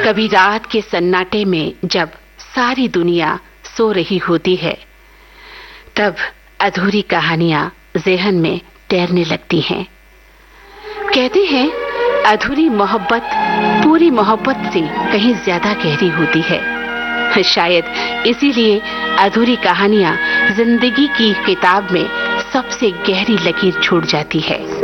कभी रात के सन्नाटे में जब सारी दुनिया सो रही होती है, तब अधूरी कहानियां ज़हन में तैरने लगती हैं। कहते हैं अधूरी मोहब्बत पूरी मोहब्बत से कहीं ज्यादा गहरी होती है। शायद इसीलिए अधूरी कहानियां जिंदगी की किताब में सबसे गहरी लकीर छोड़ जाती है।